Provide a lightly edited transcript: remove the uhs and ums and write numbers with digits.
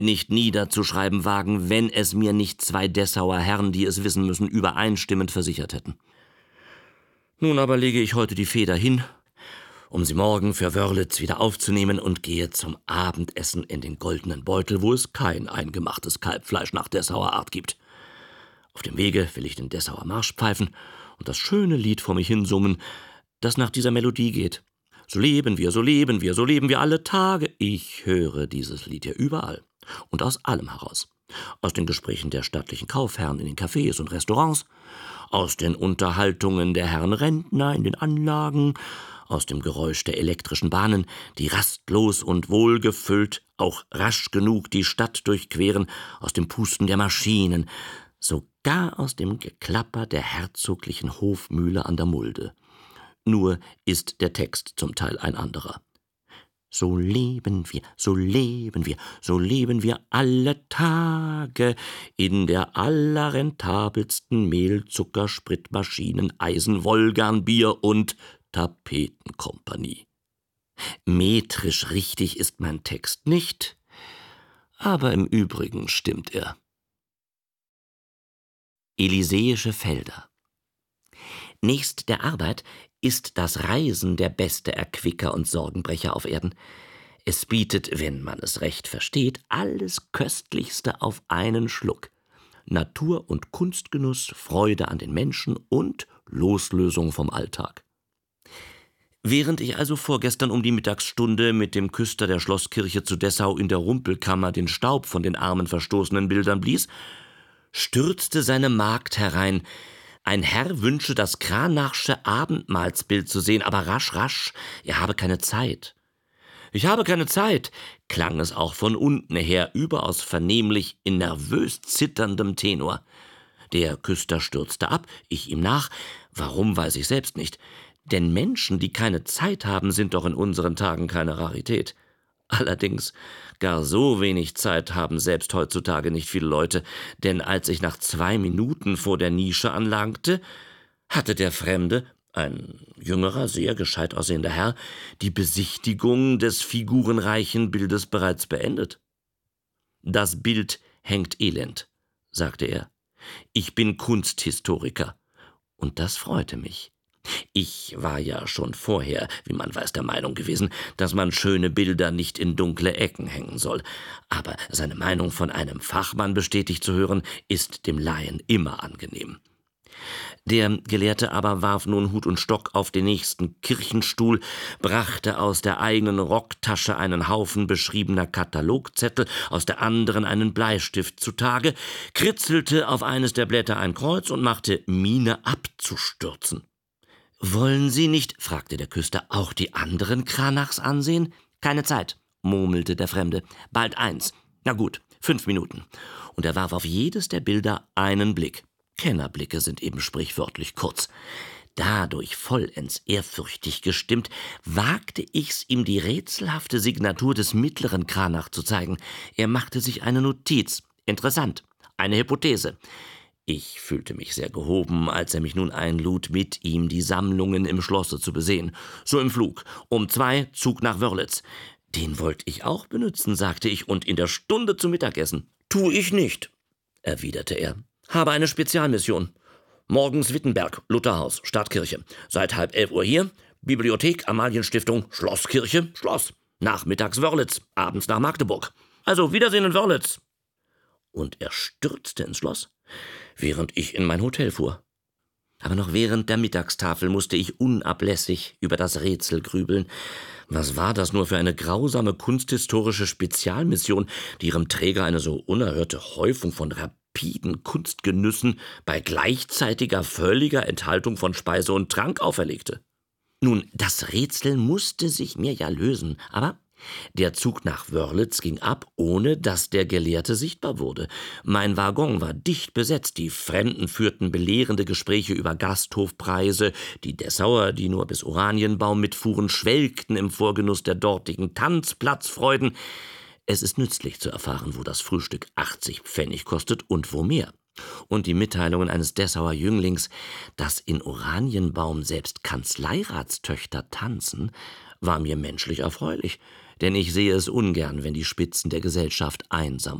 nicht niederzuschreiben wagen, wenn es mir nicht 2 Dessauer Herren, die es wissen müssen, übereinstimmend versichert hätten. Nun aber lege ich heute die Feder hin, um sie morgen für Wörlitz wieder aufzunehmen und gehe zum Abendessen in den Goldenen Beutel, wo es kein eingemachtes Kalbfleisch nach Dessauer Art gibt. Auf dem Wege will ich den Dessauer Marsch pfeifen und das schöne Lied vor mich hinsummen, das nach dieser Melodie geht. So leben wir, so leben wir, so leben wir alle Tage. Ich höre dieses Lied ja überall und aus allem heraus. Aus den Gesprächen der stattlichen Kaufherren in den Cafés und Restaurants, aus den Unterhaltungen der Herren Rentner in den Anlagen, aus dem Geräusch der elektrischen Bahnen, die rastlos und wohlgefüllt, auch rasch genug die Stadt durchqueren, aus dem Pusten der Maschinen, sogar aus dem Geklapper der herzoglichen Hofmühle an der Mulde. Nur ist der Text zum Teil ein anderer. So leben wir, so leben wir, so leben wir alle Tage in der allerrentabelsten Mehl-, Zucker-, Spritmaschinen-, Eisen-, Wolgan-, Bier- und Tapetenkompanie. Metrisch richtig ist mein Text nicht, aber im Übrigen stimmt er. Elysäische Felder. Nächst der Arbeit ist das Reisen der beste Erquicker und Sorgenbrecher auf Erden. Es bietet, wenn man es recht versteht, alles Köstlichste auf einen Schluck. Natur- und Kunstgenuss, Freude an den Menschen und Loslösung vom Alltag. Während ich also vorgestern um die Mittagsstunde mit dem Küster der Schlosskirche zu Dessau in der Rumpelkammer den Staub von den armen verstoßenen Bildern blies, stürzte seine Magd herein. Ein Herr wünsche das Cranachsche Abendmahlsbild zu sehen, aber rasch, rasch, er habe keine Zeit. »Ich habe keine Zeit«, klang es auch von unten her, überaus vernehmlich in nervös zitterndem Tenor. Der Küster stürzte ab, ich ihm nach. Warum, weiß ich selbst nicht. Denn Menschen, die keine Zeit haben, sind doch in unseren Tagen keine Rarität. Allerdings, gar so wenig Zeit haben selbst heutzutage nicht viele Leute, denn als ich nach 2 Minuten vor der Nische anlangte, hatte der Fremde, ein jüngerer, sehr gescheit aussehender Herr, die Besichtigung des figurenreichen Bildes bereits beendet. »Das Bild hängt elend«, sagte er. »Ich bin Kunsthistoriker.« Und das freute mich. Ich war ja schon vorher, wie man weiß, der Meinung gewesen, dass man schöne Bilder nicht in dunkle Ecken hängen soll. Aber seine Meinung von einem Fachmann bestätigt zu hören, ist dem Laien immer angenehm. Der Gelehrte aber warf nun Hut und Stock auf den nächsten Kirchenstuhl, brachte aus der eigenen Rocktasche einen Haufen beschriebener Katalogzettel, aus der anderen einen Bleistift zutage, kritzelte auf eines der Blätter ein Kreuz und machte Miene abzustürzen. »Wollen Sie nicht«, fragte der Küster, »auch die anderen Cranachs ansehen?« »Keine Zeit«, murmelte der Fremde, »bald 1. Na gut, 5 Minuten.« Und er warf auf jedes der Bilder einen Blick. Kennerblicke sind eben sprichwörtlich kurz. Dadurch vollends ehrfürchtig gestimmt, wagte ich's, ihm die rätselhafte Signatur des mittleren Cranach zu zeigen. Er machte sich eine Notiz. Interessant. Eine Hypothese. Ich fühlte mich sehr gehoben, als er mich nun einlud, mit ihm die Sammlungen im Schlosse zu besehen. So im Flug. Um 2 Zug nach Wörlitz. Den wollte ich auch benützen, sagte ich, und in der Stunde zum Mittagessen. »Tu ich nicht«, erwiderte er. »Habe eine Spezialmission. Morgens Wittenberg, Lutherhaus, Stadtkirche. Seit 10:30 Uhr hier. Bibliothek, Amalienstiftung, Schlosskirche, Schloss. Nachmittags Wörlitz, abends nach Magdeburg. Also Wiedersehen in Wörlitz.« Und er stürzte ins Schloss, während ich in mein Hotel fuhr. Aber noch während der Mittagstafel musste ich unablässig über das Rätsel grübeln. Was war das nur für eine grausame kunsthistorische Spezialmission, die ihrem Träger eine so unerhörte Häufung von rapiden Kunstgenüssen bei gleichzeitiger völliger Enthaltung von Speise und Trank auferlegte? Nun, das Rätsel musste sich mir ja lösen, aber der Zug nach Wörlitz ging ab, ohne dass der Gelehrte sichtbar wurde. Mein Waggon war dicht besetzt, die Fremden führten belehrende Gespräche über Gasthofpreise, die Dessauer, die nur bis Oranienbaum mitfuhren, schwelgten im Vorgenuss der dortigen Tanzplatzfreuden. Es ist nützlich zu erfahren, wo das Frühstück 80 Pfennig kostet und wo mehr. Und die Mitteilungen eines Dessauer Jünglings, dass in Oranienbaum selbst Kanzleiratstöchter tanzen, war mir menschlich erfreulich, denn ich sehe es ungern, wenn die Spitzen der Gesellschaft einsam